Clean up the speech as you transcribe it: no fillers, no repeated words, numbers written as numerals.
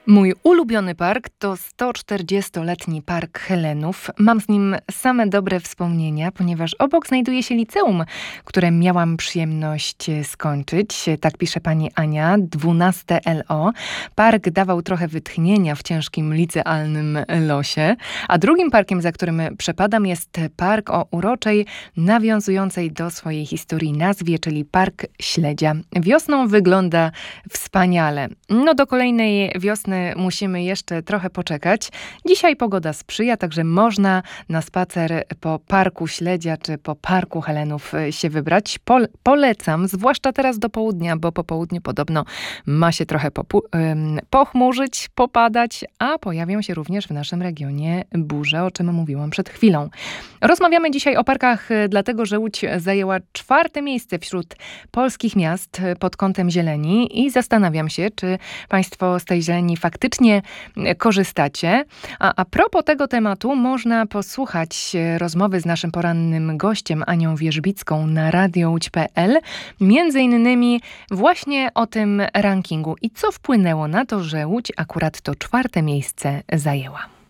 Mój ulubiony park to 140-letni Park Helenów. Mam z nim same dobre wspomnienia, ponieważ obok znajduje się liceum, które miałam przyjemność skończyć. Tak pisze pani Ania, 12 LO. Park dawał trochę wytchnienia w ciężkim licealnym losie. A drugim parkiem, za którym przepadam, jest park o uroczej, nawiązującej do swojej historii nazwie, czyli Park Śledzia. Wiosną wygląda wspaniale. No do kolejnej wiosny musimy jeszcze trochę poczekać. Dzisiaj pogoda sprzyja, także można na spacer po Parku Śledzia czy po Parku Helenów się wybrać. Polecam, zwłaszcza teraz do południa, bo po południu podobno ma się trochę pochmurzyć, popadać, a pojawią się również w naszym regionie burze, o czym mówiłam przed chwilą. Rozmawiamy dzisiaj o parkach, dlatego że Łódź zajęła 4. miejsce wśród polskich miast pod kątem zieleni i zastanawiam się, czy państwo z tej zieleni faktycznie korzystacie. A propos tego tematu można posłuchać rozmowy z naszym porannym gościem Anią Wierzbicką na radiołódź.pl. Między innymi właśnie o tym rankingu i co wpłynęło na to, że Łódź akurat to 4. miejsce zajęła.